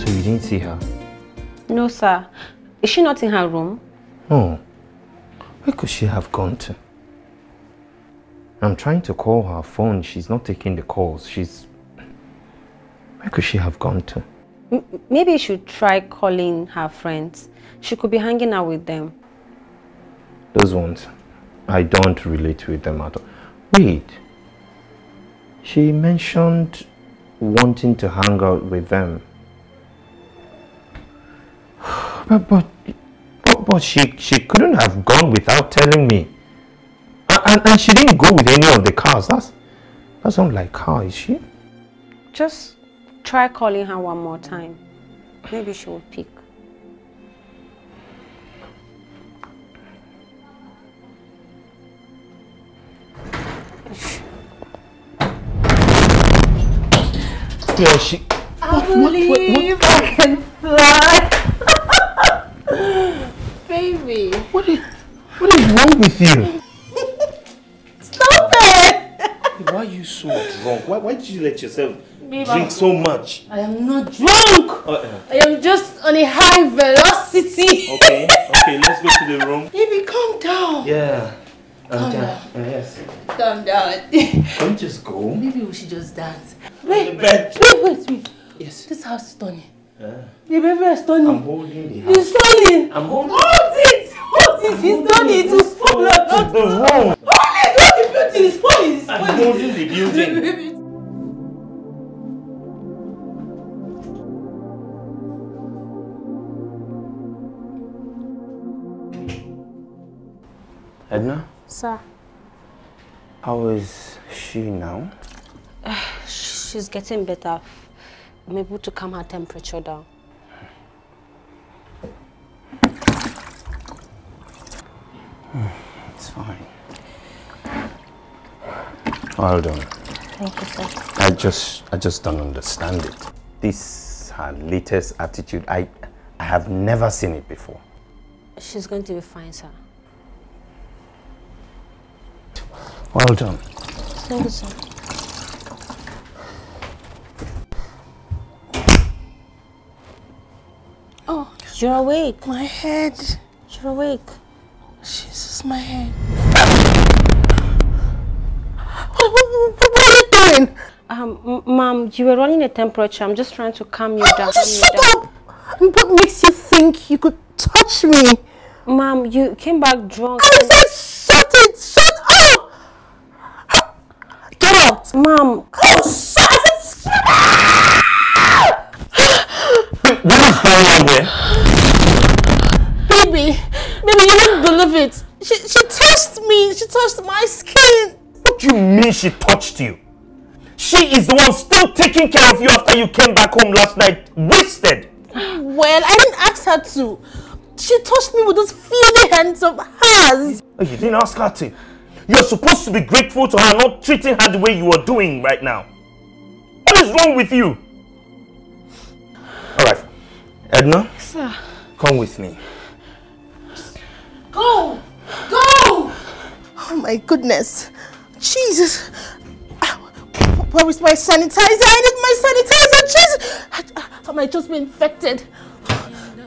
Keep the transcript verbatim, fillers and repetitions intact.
So you didn't see her? No, sir. Is she not in her room? No. Where could she have gone to? I'm trying to call her phone. She's not taking the calls. She's... Where could she have gone to? M maybe you should try calling her friends. She could be hanging out with them. Those ones, I don't relate with them at all. Wait. She mentioned wanting to hang out with them. But, but, but, but she, she couldn't have gone without telling me. And, and she didn't go with any of the cars. That's, that's not like her, is she? Just try calling her one more time. Maybe she will pick. Yeah, she... I what, believe what, what, what? I can fly. Baby. What is, what is wrong with you? Stop it! Why are you so drunk? Why, why did you let yourself Babe, drink I'm, so much? I am not drunk. Uh -uh. I am just on a high velocity. Okay, okay, let's go to the room. Baby, calm down. Yeah. Calm down. Uh, yes. Calm down. Don't just go. Maybe we should just dance. Wait, bed. wait, wait, wait. Yes. This house is stunning. Yeah. The baby is stunning. I'm holding the house. He's stunning. I'm holding Hold it. Hold it. He's stunning. It is full of the room. Hold it. Hold the beauty. It's funny. It's I'm funny. holding the building. Edna? Sir. How is she now? Uh, she's getting better. I'm able to calm her temperature down. It's fine. Well done. Thank you, sir. I just, I just don't understand it. This her latest attitude. I, I have never seen it before. She's going to be fine, sir. Well done. Thank you, sir. Oh, you're awake. My head. You're awake. Jesus, my head. What, what, what are you doing? Um, Mom, you were running a temperature. I'm just trying to calm you Oh, down. just calm shut you down. up. What makes you think you could touch me? Mom, you came back drunk. I said shut it. Shut up. Get out. Mom. Oh, shut it. What is going on here? Baby, baby, you wouldn't believe it. She, she touched me. She touched my skin. What do you mean she touched you? She is the one still taking care of you after you came back home last night, wasted. Well, I didn't ask her to. She touched me with those feeling hands of hers. Oh, you didn't ask her to. You're supposed to be grateful to her, not treating her the way you are doing right now. What is wrong with you? Alright, Edna, Sir. come with me. Go! Go! Oh my goodness. Jesus. Where is my sanitizer? I need my sanitizer. Jesus. I, I might just be infected.